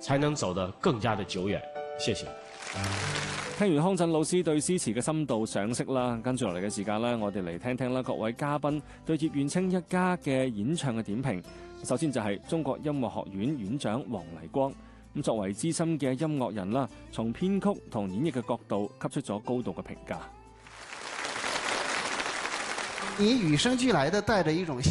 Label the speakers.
Speaker 1: 才能走得更加的久遠。謝謝。
Speaker 2: 聽完康震老師對詩詞嘅深度賞識啦，跟住落嚟嘅時間咧，我哋嚟聽聽啦各位嘉賓對葉遠清一家嘅演唱嘅點評。首先就係中國音樂學院院長黃黎光。咁作為資深嘅音樂人啦，從編曲同演繹嘅角度，給出咗高度嘅評價。
Speaker 3: 你與生俱來的帶着一種